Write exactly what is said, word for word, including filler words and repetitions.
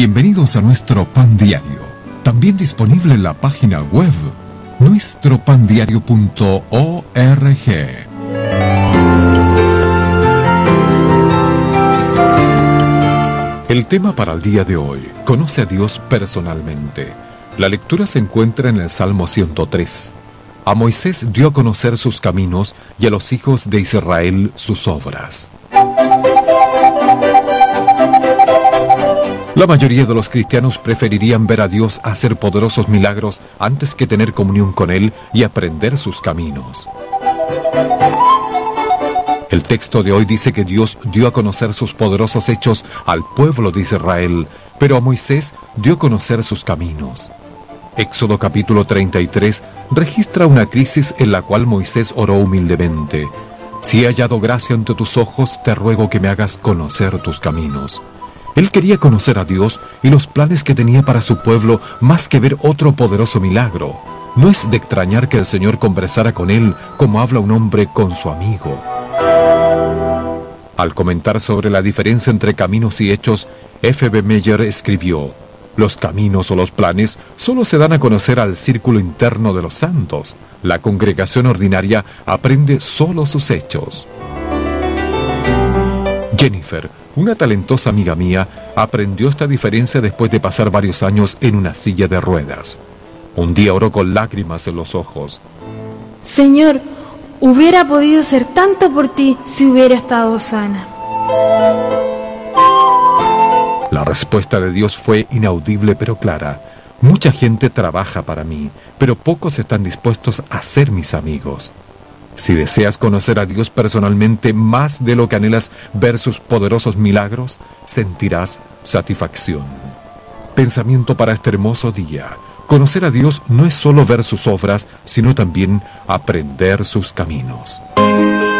Bienvenidos a nuestro Pan Diario, también disponible en la página web nuestro pan diario punto org. El tema para el día de hoy: conoce a Dios personalmente. La lectura se encuentra en el Salmo ciento tres. A Moisés dio a conocer sus caminos y a los hijos de Israel sus obras. La mayoría de los cristianos preferirían ver a Dios hacer poderosos milagros antes que tener comunión con Él y aprender sus caminos. El texto de hoy dice que Dios dio a conocer sus poderosos hechos al pueblo de Israel, pero a Moisés dio a conocer sus caminos. Éxodo capítulo treinta y tres registra una crisis en la cual Moisés oró humildemente: si he hallado gracia ante tus ojos, te ruego que me hagas conocer tus caminos. Él quería conocer a Dios y los planes que tenía para su pueblo más que ver otro poderoso milagro. No es de extrañar que el Señor conversara con él como habla un hombre con su amigo. Al comentar sobre la diferencia entre caminos y hechos, F B Meyer escribió: los caminos o los planes solo se dan a conocer al círculo interno de los santos. La congregación ordinaria aprende solo sus hechos. Jennifer, una talentosa amiga mía, aprendió esta diferencia después de pasar varios años en una silla de ruedas. Un día oró con lágrimas en los ojos: Señor, hubiera podido hacer tanto por ti si hubiera estado sana. La respuesta de Dios fue inaudible pero clara: mucha gente trabaja para mí, pero pocos están dispuestos a ser mis amigos. Si deseas conocer a Dios personalmente más de lo que anhelas ver sus poderosos milagros, sentirás satisfacción. Pensamiento para este hermoso día: conocer a Dios no es solo ver sus obras, sino también aprender sus caminos.